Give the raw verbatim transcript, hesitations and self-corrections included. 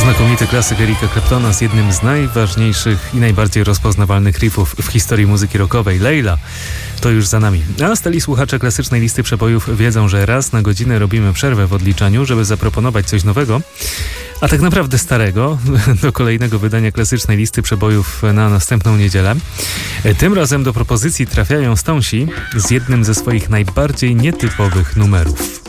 Znakomity klasyk Erika Claptona z jednym z najważniejszych i najbardziej rozpoznawalnych riffów w historii muzyki rockowej. Layla to już za nami. A stali słuchacze klasycznej listy przebojów wiedzą, że raz na godzinę robimy przerwę w odliczaniu, żeby zaproponować coś nowego, a tak naprawdę starego, do kolejnego wydania klasycznej listy przebojów na następną niedzielę. Tym razem do propozycji trafiają Stonesi z jednym ze swoich najbardziej nietypowych numerów.